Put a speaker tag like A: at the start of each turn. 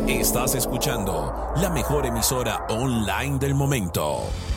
A: Estás escuchando la mejor emisora online del momento.